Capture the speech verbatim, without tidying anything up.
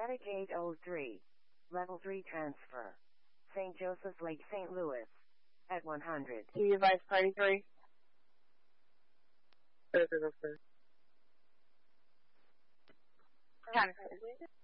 Medic eight oh three. Level three transfer. Saint Joseph's Lake, Saint Louis. At one hundred. Can you advise party three? Third, third, third. Counter.